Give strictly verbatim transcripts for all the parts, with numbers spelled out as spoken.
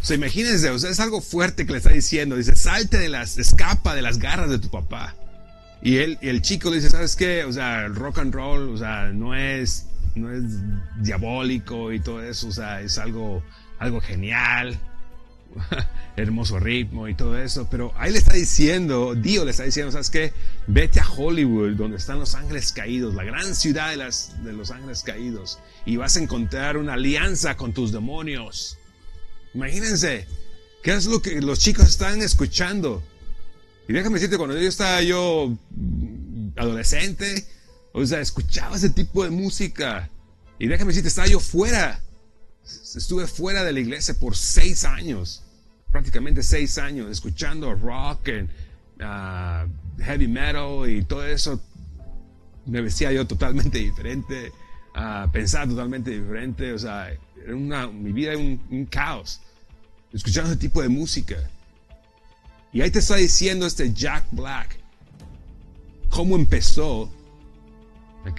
O sea, imagínense, o sea, es algo fuerte que le está diciendo. Dice, salte de las, escapa de las garras de tu papá. Y él, y el chico le dice, ¿sabes qué? O sea, el rock and roll, o sea, no es, no es diabólico y todo eso, o sea, es algo, algo genial, hermoso ritmo y todo eso. Pero ahí le está diciendo, Dio le está diciendo, ¿sabes qué? Vete a Hollywood, donde están los ángeles caídos, la gran ciudad de, las, de los ángeles caídos, y vas a encontrar una alianza con tus demonios. Imagínense, ¿qué es lo que los chicos están escuchando? Y déjame decirte, cuando yo estaba yo adolescente, o sea, escuchaba ese tipo de música. Y déjame decirte, estaba yo fuera. Estuve fuera de la iglesia por seis años. Prácticamente seis años, escuchando rock, and, uh, heavy metal y todo eso. Me vestía yo totalmente diferente. Uh, pensaba totalmente diferente. O sea, era una, mi vida era un, un caos. Escuchando ese tipo de música. Y ahí te está diciendo este Jack Black cómo empezó, ¿ok?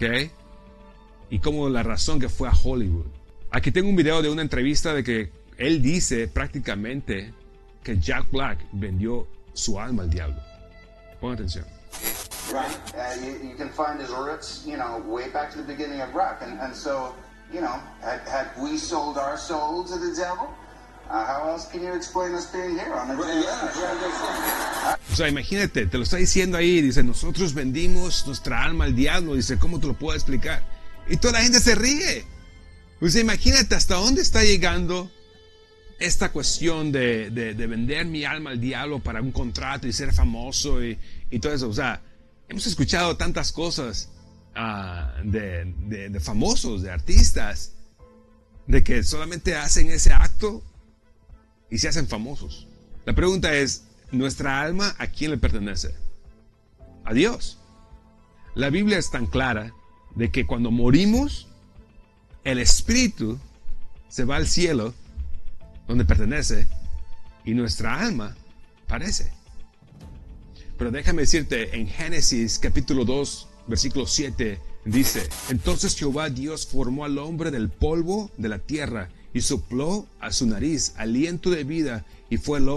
Y cómo la razón que fue a Hollywood. Aquí tengo un video de una entrevista de que él dice prácticamente que Jack Black vendió su alma al diablo. Pon atención. Right. Uh, you, you can find his roots, you know, way back to the beginning of rock. And, and so, you know, had, had we sold our soul to the devil? Uh, how else can you explain us being here on the Right, yeah, yeah, O sea, imagínate, te lo está diciendo ahí, dice, nosotros vendimos nuestra alma al diablo, dice, ¿cómo te lo puedo explicar? Y toda la gente se ríe. O sea, imagínate hasta dónde está llegando esta cuestión de, de, de vender mi alma al diablo para un contrato y ser famoso y, y todo eso. O sea, hemos escuchado tantas cosas uh, de, de, de famosos, de artistas, de que solamente hacen ese acto y se hacen famosos. La pregunta es, ¿nuestra alma a quién le pertenece? A Dios. La Biblia es tan clara de que cuando morimos, el espíritu se va al cielo, donde pertenece, y nuestra alma parece. Pero déjame decirte, en Génesis capítulo dos, versículo siete, dice, entonces Jehová Dios formó al hombre del polvo de la tierra, y sopló a su nariz aliento de vida, y fue el hombre